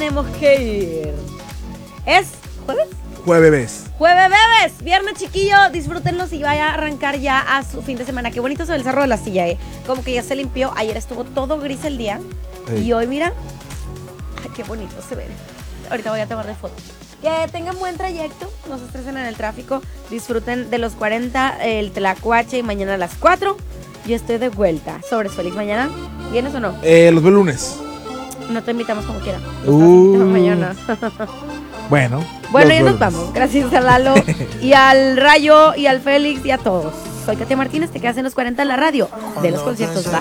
tenemos que ir. ¿Es jueves? Jueves. Jueves, bebés. Viernes, chiquillo. Disfrútenlos y vaya a arrancar ya a su fin de semana. Qué bonito se ve el Cerro de la Silla, Como que ya se limpió. Ayer estuvo todo gris el día. Sí. Y hoy, mira. Ay, qué bonito se ve. Ahorita voy a tomarle fotos. Que tengan buen trayecto. No se estresen en el tráfico. Disfruten de los 40, el Tlacuache y mañana a las 4. Yo estoy de vuelta. Sobres, feliz mañana. ¿Vienes o no? Los veo el lunes. No te invitamos como quiera. Mañana. Bueno. Bueno, ya nos vamos. Gracias a Lalo y al Rayo y al Félix y a todos. Soy Katia Martínez, te quedas en los 40 en la radio de los conciertos. Bye.